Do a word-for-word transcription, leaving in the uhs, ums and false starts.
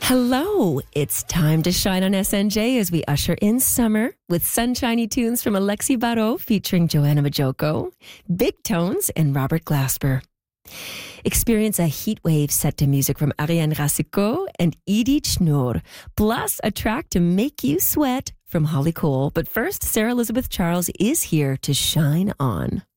Hello, it's time to shine on S N J as we usher in summer with sunshiny tunes from Alexi Barrault featuring Joanna Majoko, Big Tones, and Robert Glasper. Experience a heat wave set to music from Ariane Racicot and Edith Schnur, plus a track to make you sweat from Holly Cole. But first, Sarah Elizabeth Charles is here to shine on.